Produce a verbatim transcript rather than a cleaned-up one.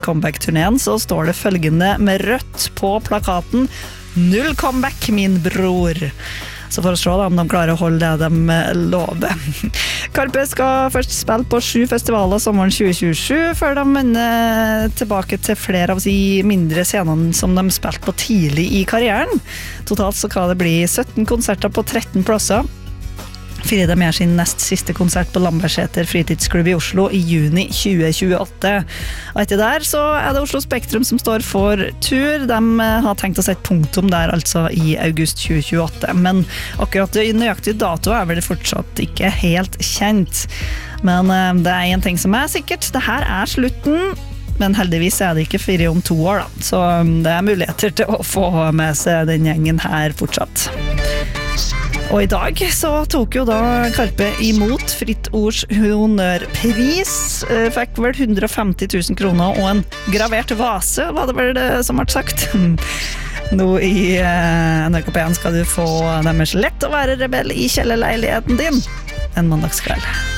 comeback-turneen, så står det følgende med rødt på plakaten: null comeback, min bror. Så for å se da, om de klarer å holde det de lover. Karpe skal først spille på sju festivaler sommeren tjue tjuesju, før de vender tilbake til flere av de mindre scenene som de spilte på tidlig i karrieren. Totalt så kan det bli sytten konserter på tretten plasser. Fire de gjør sin nest siste konsert på Lambertseter fritidsklubb i Oslo i juni tjue tjueåtte. Og etter der så er det Oslo Spektrum som står for tur. De har tenkt å sette punktum der altså i august tjue tjueåtte. Men akkurat i nøyaktig dato er vel det fortsatt ikke helt kjent. Men det er en ting som er sikkert. Det her er slutten. Men heldigvis er det ikke fire om to år da. Så det er muligheter til å få med seg den gjengen her fortsatt. Og i dag så tok jo da Karpe imot Fritt Ords honnørpris, fikk vel hundre og femti tusen kroner og en gravert vase, var det vel det som ble sagt. Nå i N R K P én skal du få deres Lett å være rebell i kjellerleiligheten din en mandagskveld.